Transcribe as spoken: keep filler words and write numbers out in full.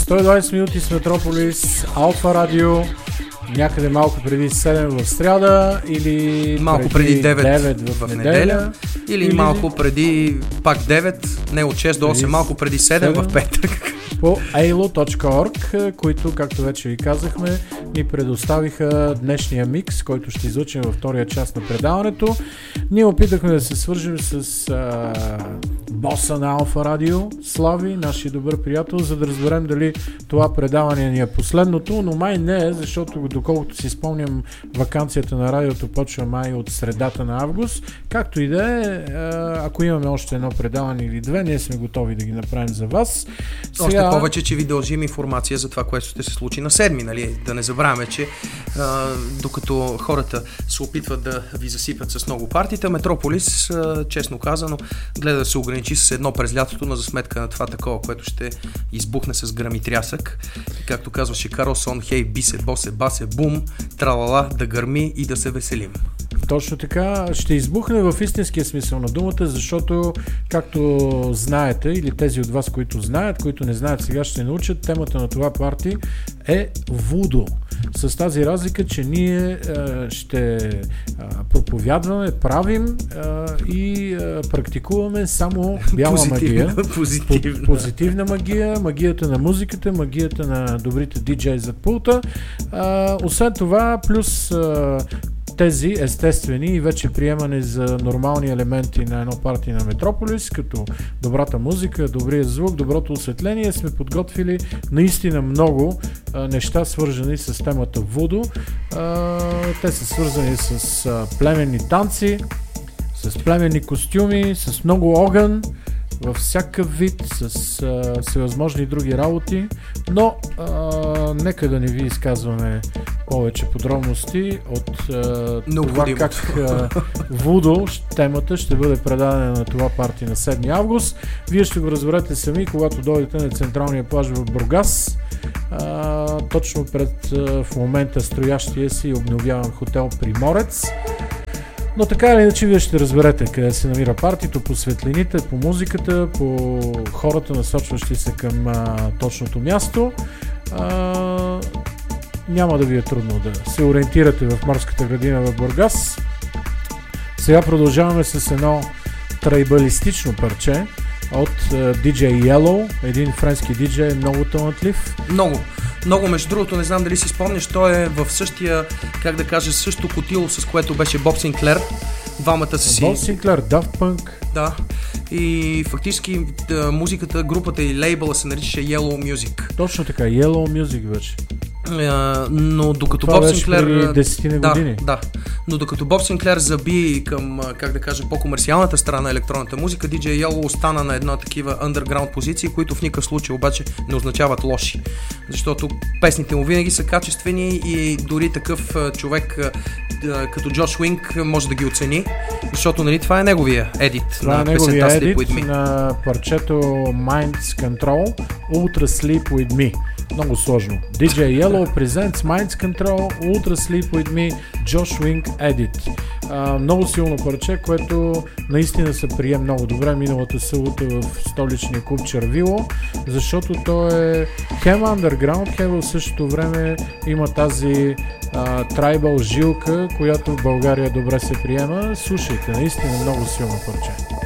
сто и двайсет минути с Метрополис, Алфа Радио, някъде малко преди седем в сряда или малко преди девет, девет в, в неделя, неделя или, или малко преди пак девет, не от шест до осем, малко преди седем, седем в петък. По ей ел о точка орг, които, както вече ви казахме, ни предоставиха днешния микс, който ще излъчим във втория част на предаването. Ние опитахме да се свържим с а, боса на Алфа Радио, Слави, нашия добър приятел, за да разберем дали това предаване ни е последното, но май не е, защото доколкото си спомням, ваканцията на радиото почва май от средата на август. Както и да е, ако имаме още едно предаване или две, ние сме готови да ги направим за вас. Сега... Още повече, че ви дължим информация за това, което ще се случи на седми, нали? Да не забравяме, че а, докато хората се опитват да ви засипят с много партита, Метрополис, а, честно казано, гледа да се ограничи с едно през лятото, но за сметка на това такова, което ще избухне с гръм и трясък. Както казваше Карлсон, хей, бисе, босе, басе, бум, тралала, да гърми и да се веселим. Точно така, ще избухне в истинския смисъл на думата, защото, както знаете, или тези от вас, които знаят, които не знаят, сега ще научат, темата на това парти е вудо. С тази разлика, че ние е, ще е, проповядваме, правим е, и е, практикуваме само бяла позитивна, магия. Позитивна. Позитивна магия, магията на музиката, магията на добрите диджеи зад пулта. Е, освен това, плюс е, тези естествени и вече приемани за нормални елементи на едно парти на Метрополис, като добрата музика, добрия звук, доброто осветление, сме подготвили наистина много а, неща, свързани с темата вудо. А, те са свързани с а, племенни танци, с племенни костюми, с много огън, във всякакъв вид, с а, всевъзможни други работи, но а, нека да не ви изказваме повече подробности от а, това как а, вудо, темата ще бъде предадена на това парти на седми август. Вие ще го разберете сами, когато дойдете на централния плаж в Бургас, а, точно пред а, в момента строящия си обновяван хотел Приморец. Но така или иначе вие ще разберете къде се намира партито, по светлините, по музиката, по хората, насочващи се към а, точното място. А, няма да ви е трудно да се ориентирате в морската градина в Бургас. Сега продължаваме с едно трайбалистично парче от uh, диджей Yellow, един френски диджей, много талантлив. Много. Много, между другото, не знам дали си спомняш, той е в същия, как да кажа, същото котило, с което беше Боб Синклер. Двамата са си... Боб Синклер, Daft Punk. Да. И фактически да, музиката, групата и лейбъла се наричаше Yellow Music. Точно така, Yellow Music вече. Uh, но докато това Боб Синклер десет да, години. Да, но докато Боб Синклер заби към, как да кажа, по-комерциалната страна на електронната музика, диджей Yellow остана на една такива underground позиции, които в никакъв случай обаче не означават лоши. Защото песните му винаги са качествени и дори такъв човек като Джош Уинг може да ги оцени, защото нали това е неговия едит това на е неговия песента едит Sleep With Me. На парчето Minds Control Ultra Sleep With Me. Много сложно. диджей Yellow presents Minds Control Ultra Sleep With Me Josh Wing Edit. А, много силно парче, което наистина се прие много добре миналата събота в столичния клуб Червило, защото то е хем underground, хем в същото време има тази трайбал жилка, която в България добре се приема. Слушайте, наистина много силно парче.